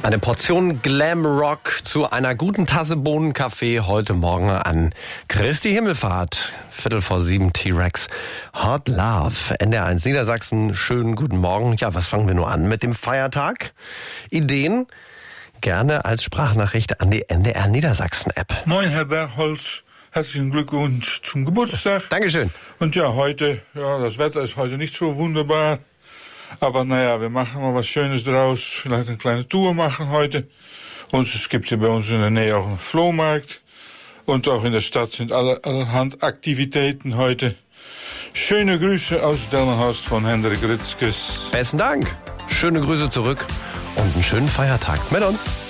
Eine Portion Glamrock zu einer guten Tasse Bohnenkaffee heute Morgen an Christi Himmelfahrt. 6:45 T-Rex. Hot Love. NDR1 Niedersachsen. Schönen guten Morgen. Ja, was fangen wir nur an mit dem Feiertag? Ideen? Gerne als Sprachnachricht an die NDR Niedersachsen App. Moin, Herr Bergholz. Herzlichen Glückwunsch zum Geburtstag. Dankeschön. Und ja, heute, das Wetter ist heute nicht so wunderbar. Aber naja, wir machen mal was Schönes draus. Vielleicht eine kleine Tour machen heute. Und es gibt hier bei uns in der Nähe auch einen Flohmarkt. Und auch in der Stadt sind allerhand Aktivitäten heute. Schöne Grüße aus Delmenhorst von Hendrik Ritzkes. Besten Dank. Schöne Grüße zurück und einen schönen Feiertag mit uns.